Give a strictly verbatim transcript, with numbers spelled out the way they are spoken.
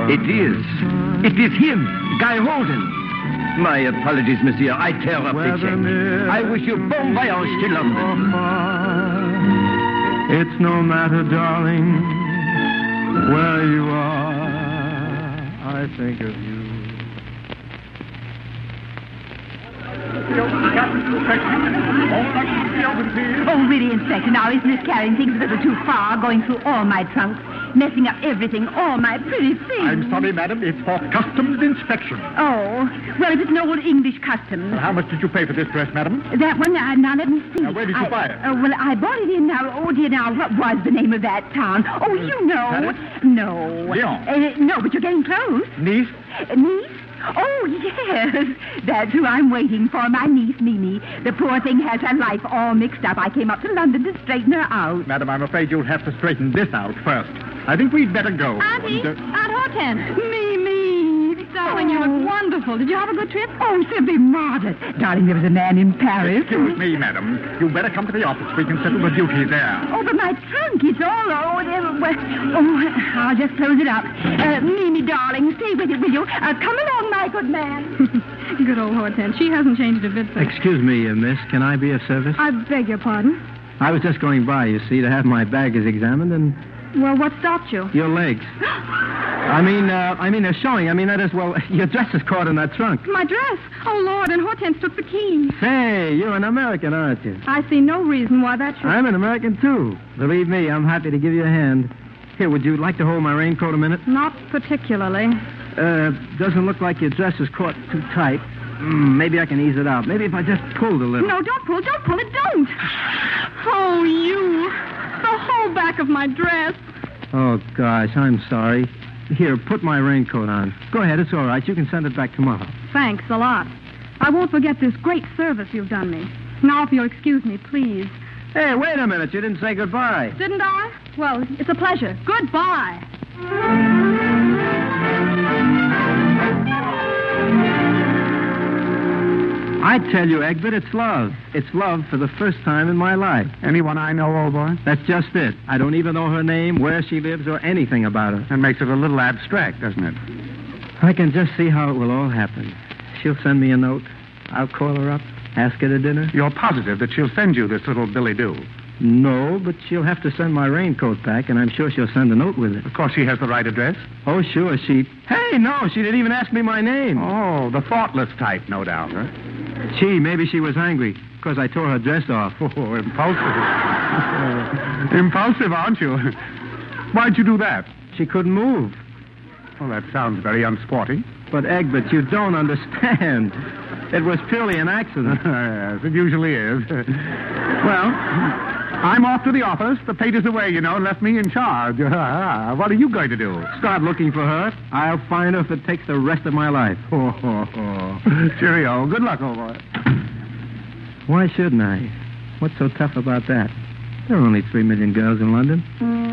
It is. It is him, Guy Holden. My apologies, monsieur. I tear up the check. I wish you bon voyage to London. It's no matter, darling, where you are. I think of you. Oh, really, Inspector, now isn't this carrying things a little too far, going through all my trunks, messing up everything, all my pretty things? I'm sorry, madam, it's for customs inspection. Oh, well, if it's an old English custom. Well, how much did you pay for this dress, madam? That one, uh, now let me see. Now, where did you I, buy it? Uh, well, I bought it in, now, oh dear, now, what was the name of that town? Oh, you know. Paris? No. Lyon. Uh, no, but you're getting close. Nice? Uh, niece? Oh, yes. That's who I'm waiting for, my niece, Mimi. The poor thing has her life all mixed up. I came up to London to straighten her out. Madam, I'm afraid you'll have to straighten this out first. I think we'd better go. Auntie, And, uh, Aunt Hortense. Mimi! Darling, you look wonderful. Did you have a good trip? Oh, simply marvelous. Darling, there was a man in Paris. Excuse me, madam. You better come to the office. We can settle the duty there. Oh, but my trunk, it's all over there. Well, oh, I'll just close it up. Uh, Mimi, darling, stay with it, will you? Uh, come along, my good man. Good old Hortense. She hasn't changed a bit since. Excuse me, uh, miss. Can I be of service? I beg your pardon. I was just going by, you see, to have my baggage examined, and Well, what stopped you? your legs. I mean, uh, I mean, they're showing. I mean, that is, well, your dress is caught in that trunk. My dress. Oh, Lord, and Hortense took the key. Say, you're an American, aren't you? I see no reason why that should... I'm an American, too. Believe me, I'm happy to give you a hand. Here, would you like to hold my raincoat a minute? Not particularly. Uh, doesn't look like your dress is caught too tight. Mm, maybe I can ease it out. Maybe if I just pulled a little. No, don't pull. Don't pull it. Don't. Oh, you. The whole back of my dress. Oh, gosh, I'm sorry. Here, put my raincoat on. Go ahead, it's all right. You can send it back tomorrow. Thanks a lot. I won't forget this great service you've done me. Now, if you'll excuse me, please. Hey, wait a minute. You didn't say goodbye. Didn't I? Well, it's a pleasure. Goodbye. I tell you, Egbert, it's love. It's love for the first time in my life. Anyone I know, old boy? That's just it. I don't even know her name, where she lives, or anything about her. That makes it a little abstract, doesn't it? I can just see how it will all happen. She'll send me a note. I'll call her up, ask her to dinner. You're positive that she'll send you this little Billy Do? No, but she'll have to send my raincoat back, and I'm sure she'll send a note with it. Of course she has the right address. Oh, sure, she... Hey, no, she didn't even ask me my name. Oh, the thoughtless type, no doubt, huh? Gee, maybe she was angry because I tore her dress off. Oh, impulsive. Impulsive, aren't you? Why'd you do that? She couldn't move. Well, that sounds very unsporting. But, Egbert, you don't understand. It was purely an accident. Yes, it usually is. Well, I'm off to the office. The pater's away, you know, and left me in charge. What are you going to do? Start looking for her. I'll find her if it takes the rest of my life. Oh, oh, oh. Cheerio. Good luck, old boy. Why shouldn't I? What's so tough about that? There are only three million girls in London.